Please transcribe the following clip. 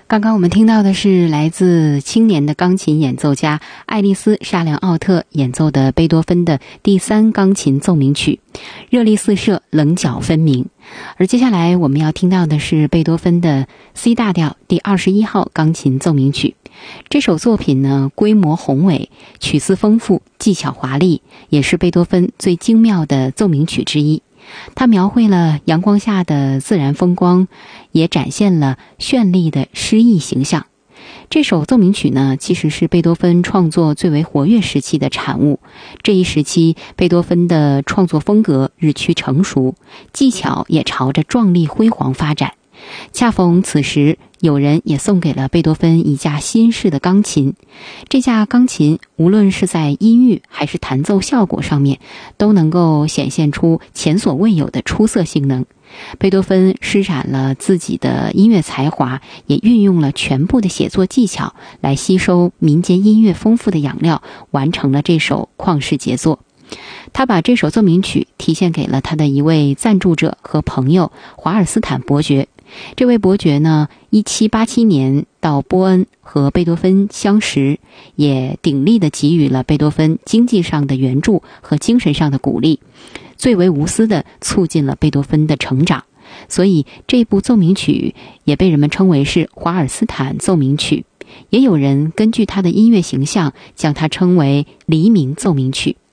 刚刚我们听到的是来自青年的钢琴演奏家爱丽丝·沙良奥特演奏的贝多芬的第3钢琴奏鸣曲，热力四射，棱角分明。而接下来我们要听到的是贝多芬的 C 大调第21号钢琴奏鸣曲。这首作品呢，规模宏伟，曲思丰富，技巧华丽，也是贝多芬最精妙的奏鸣曲之一。它描绘了阳光下的自然风光，也展现了绚丽的诗意形象。这首奏鸣曲呢，其实是贝多芬创作最为活跃时期的产物。这一时期，贝多芬的创作风格日趋成熟，技巧也朝着壮丽辉煌发展。恰逢此时，有人也送给了贝多芬一架新式的钢琴。这架钢琴无论是在音域还是弹奏效果上面，都能够显现出前所未有的出色性能。贝多芬施展了自己的音乐才华，也运用了全部的写作技巧来吸收民间音乐丰富的养料，完成了这首旷世杰作。他把这首奏鸣曲提献给了他的一位赞助者和朋友华尔斯坦伯爵。这位伯爵呢，1787年到波恩和贝多芬相识，也鼎力地给予了贝多芬经济上的援助和精神上的鼓励，最为无私地促进了贝多芬的成长。所以这部奏鸣曲也被人们称为是华尔斯坦奏鸣曲，也有人根据他的音乐形象将它称为黎明奏鸣曲。